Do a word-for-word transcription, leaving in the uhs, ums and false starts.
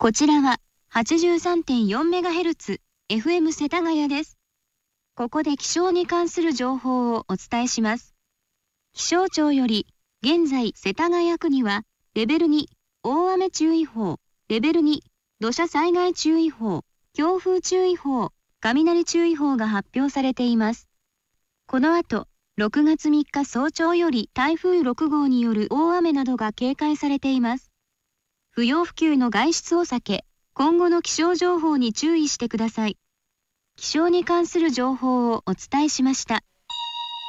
こちらは はちじゅうさんてんよんメガヘルツ エフエム 世田谷です。ここで気象に関する情報をお伝えします。気象庁より、現在世田谷区には、レベルに、大雨注意報、レベルに、土砂災害注意報、強風注意報、雷注意報が発表されています。この後、ろくがつみっか早朝より台風ろくごうによる大雨などが警戒されています。不要不急の外出を避け、今後の気象情報に注意してください。気象に関する情報をお伝えしました。